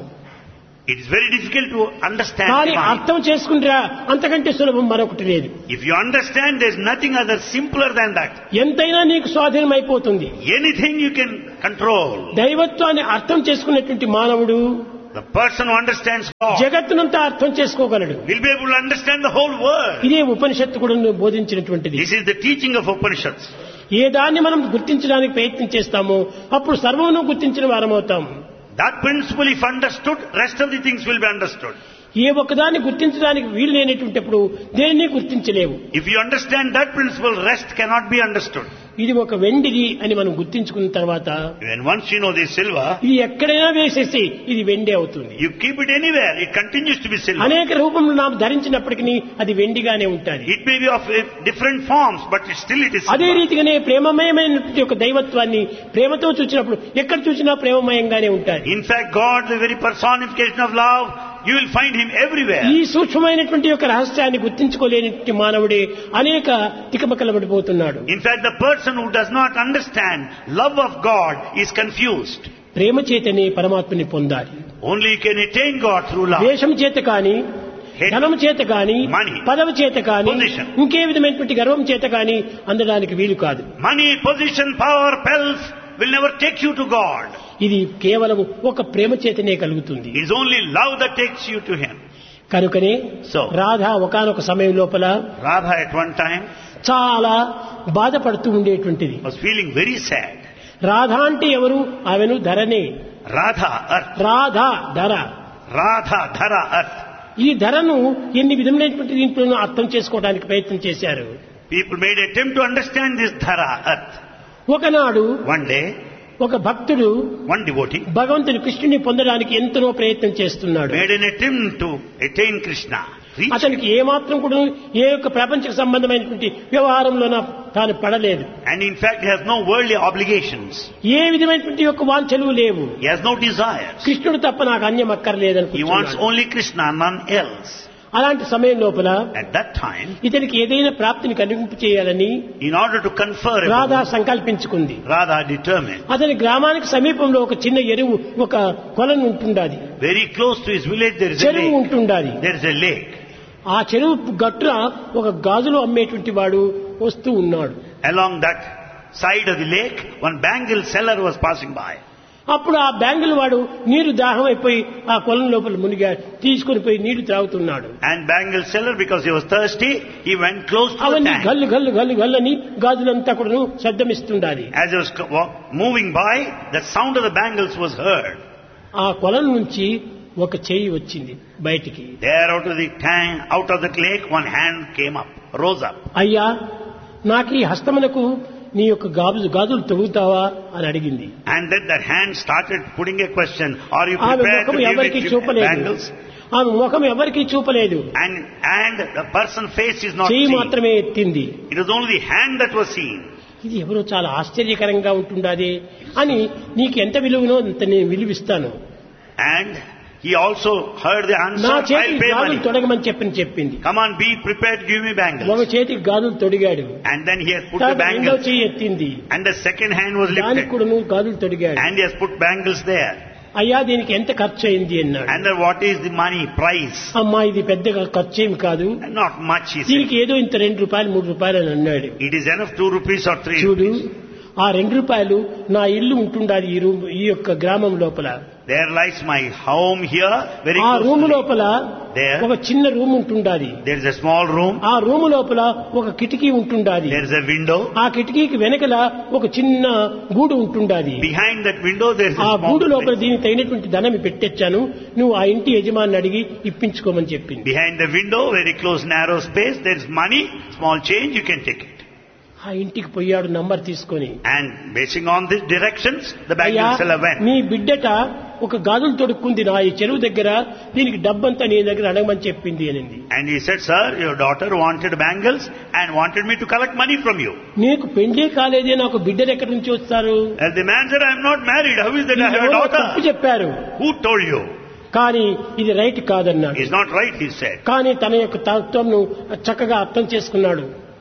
It is very difficult to understand కానీ divine. అర్థం చేసుకుంటారా అంతకంటే సులభం మరొకటి లేదు. If you understand, there is nothing other simpler than that. ఎంతైనా నీకు స్వాధీనం అయిపోతుంది. Anything you can control. దైవత్వాన్ని అర్థం చేసుకున్నటువంటి మానవుడు The person who understands God జగత్తునంతా అర్థం చేసుకోగలడు. will be able to understand the whole world. ఇదే ఉపనిషత్తు కూడా బోధించినటువంటిది. This is the teaching of Upanishads. ఏ దాన్ని మనం గుర్తించడానికి ప్రయత్నం చేస్తామో అప్పుడు సర్వమును గుర్తించిన వారమవుతాం. That principle, if understood, rest of the things will be understood. ఏ ఒక్కదాన్ని గుర్తించడానికి వీలు లేనటువంటిప్పుడు దేనిని గుర్తించలేవు. If you understand that principle, rest cannot be understood. ఇది ఒక వెండిది అని మనం గుర్తించుకున్న తర్వాత When once you know this silver, ఇది ఎక్కడైనా వేసేసి ఇది వెండి అవుతుంది. you keep it anywhere, it continues to be silver. అనేక రూపంలో நாம் ధరించినప్పటికీ అది వెండిగానే ఉంటుంది. It may be of uh, different forms, but still it is అదే silver. రీతిగానే ప్రేమమయమైనటువంటి ఒక దైవత్వాన్ని ప్రేమతో చూసినప్పుడు ఎక్కడ చూసినా ప్రేమమయంగానే ఉంటాయి. In fact, God, the very personification of love, you will find Him everywhere. ఈ సూక్ష్మమైనటువంటి ఒక రహస్యాన్ని గుర్తించుకోలేనటువంటి మానవుడే అనేక తికమకలబడిపోతున్నాడు. In fact, the person who does not understand love of God is confused. ప్రేమ చేతనే పరమాత్మని పొందాలి. Only you can attain God through love. ద్వేషం చేత కానీ, ధనం చేత కానీ, Money, పదవి చేత కానీ, position, ఇంకే విధమైనటువంటి గర్వం చేత కానీ అందడానికి వీలు కాదు. money, position, power, pelf will never take you to God. ఇది కేవలం ఒక ప్రేమ చేతనే కలుగుతుంది. It is only love that takes you to Him. కనుకనే So, రాధ ఒకానొక సమయం లోపల Radha at one time చాలా బాధపడుతూ ఉండేటువంటిది. was feeling very sad. Radha అంటే ఎవరు? ఆమెను ధరనే. Radha, earth. రాధ ధర. Radha, Dhara, earth. ఈ ధరను ఎన్ని విధములైనటువంటి దీంట్లోనూ అర్థం చేసుకోవడానికి ప్రయత్నం చేశారు. People made attempt to understand this Dhara, earth. ఒకనాడు One day, ఒక భక్తుడు one devotee భగవంతుని కృష్ణుని పొందడానికి ఎంతో ప్రయత్నం చేస్తున్నాడు. made an attempt to attain Krishna. Reach. అతనికి ఏమాత్రం కూడా ఏ యొక్క ప్రపంచ సంబంధమైనటువంటి వ్యవహారంలోన తాను పడలేదు. And in fact, he has no worldly obligations. ఏ విధమైనటువంటి యొక్క వాంఛలు లేవు. He has no desires. కృష్ణుడు తప్ప నాకు అన్యం He wants అక్కర్లేదనుకుంటున్నాడు. only Krishna, none else. అలాంటి సమయం లోపల At that time, ఇతనికి ఏదైనా ప్రాప్తిని కలిగింపు చేయాలని in order to confer, Radha సంకల్పించుకుంది. Radha determined. అతని గ్రామానికి సమీపంలో ఒక చిన్న ఎరువు ఒక కొలను ఉంటుండాది. Very close to his village, there is a చెరువు lake. ఉంటుండాది. There is a lake. ఆ చెరువు గట్టున ఒక గాజులు అమ్మేటువంటి వాడు వస్తూ ఉన్నాడు. Along that side of the lake, one bangle seller was passing by. అప్పుడు ఆ బ్యాంగిల్ వాడు నీరు దాహం అయిపోయి ఆ కొలం లోపల మునిగా తీసుకుని పోయి నీరు త్రాగుతున్నాడు. And bangle seller, because he was thirsty, he went close to the అవన్నీ tank. గల్లు గల్లు గల్లు గల్లని గాజులంతా కూడా శబ్దమిస్తుండాలి. As he was co- wa- moving by, the sound of the bangles was heard. ఆ కొలం నుంచి ఒక చెయ్యి వచ్చింది బయటికి. There out of the tank, out of the lake, one hand came up, rose up. అయ్యా, నాకు ఈ హస్తమునకు నీ యొక్క గాజు గాజులు తొడుగుతావా అని అడిగింది. And then that hand started putting a question, are you ఆమె prepared to ముఖం give ఎవరికి it చూపలేదు. bangles? ఆమె ముఖం ఎవరికి చూపలేదు. And, and the person's face is not చెయ్యి seen. మాత్రమే ఎత్తింది. It was only the hand that was seen. ఇది ఎవరో చాలా ఆశ్చర్యకరంగా ఉంటుండాది అని నీకు ఎంత విలువనో అంత నేను విలువిస్తాను. And he also heard the answer, నా I'll చేతికి pay గాజులు money. తొడగమని చెప్పని చెప్పింది. Come on, be prepared to give me ఒక bangles. చేతికి గాజులు తొడిగాడు. And then he has put the తర్వాత రెండో bangles. చెయ్యి ఎత్తింది. And the second hand was దానికి lifted. కూడా నువ్వు గాజులు తొడిగాడు. And he has put bangles there. అయ్యా, దీనికి ఎంత ఖర్చు అయింది అన్నాడు. And then what is the money price? అమ్మా, ఇది పెద్దగా ఖర్చు ఏమి కాదు, Not much, he said. దీనికి ఏదో ఇంత రెండు రూపాయలు మూడు రూపాయలు అని అన్నాడు. It is enough two rupees or three చూడు, rupees. ఆ రెండు రూపాయలు నా ఇల్లు ఉంటుండాలి ఈ రూమ్ ఈ యొక్క గ్రామం లోపల. There lies my home here, very ఆ close రూమ్ to me. లోపల There. ఒక చిన్న రూమ్ ఉంటుండాలి. There is a small room. ఆ రూమ్ లోపల ఒక కిటికీ ఉంటుండాలి. There is a window. ఆ కిటికీకి వెనకల ఒక చిన్న గూడు ఉంటుండాలి. Behind that window there is ఆ a small గూడు లోపల place. దీనికి తగినటువంటి ధనం పెట్టొచ్చాను, నువ్వు ఆ ఇంటి యజమాని అడిగి ఇప్పించుకోమని చెప్పింది. Behind the window, very close narrow space, there is money, small change, you can take it. ఆ ఇంటికి పోయాడు నంబర్ తీసుకొని. And basing on these directions, the అయ్యా, bangle seller went. నీ బిడ్డట ఒక గాజులు తొడుక్కుంది నా ఈ చెరువు దగ్గర, దీనికి డబ్బంతా నీ దగ్గర అడగమని చెప్పింది అనింది. And he said, sir, your daughter wanted bangles and wanted me to collect money from you. నీకు పెళ్లే కాలేదే, నాకు బిడ్డలు ఎక్కడి నుంచి వస్తారు? And the man said, I am not married. How is that I have a ఎవరో తప్పు daughter? చెప్పారు. Who told you? కానీ ఇది రైట్ కాదన్నాడు. It's not right, he said. కానీ తన యొక్క తత్వంను చక్కగా అర్థం చేసుకున్నాడు.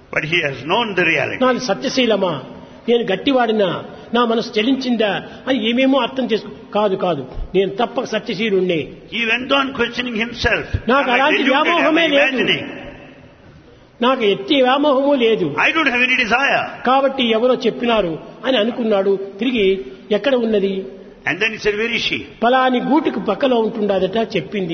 But he has known the reality. నాది సత్యశీలమా, నేను గట్టివాడినా, నా మనసు చలించిందా అని ఏమేమో అర్థం చేసుకో. కాదు కాదు, నేను తప్పక సత్యశీలుణ్ణే. He went on questioning himself. నాకు Am I అలాంటి deluded? Am I వ్యామోహమే లేదు, imagining? నాకు ఎట్టి వ్యామోహము లేదు, I don't have any desire. కాబట్టి ఎవరో చెప్పినారు అని అనుకున్నాడు. తిరిగి ఎక్కడ ఉన్నది And then he said, where is she? పలాని గూటికి పక్కలో ఉంటుండదట చెప్పింది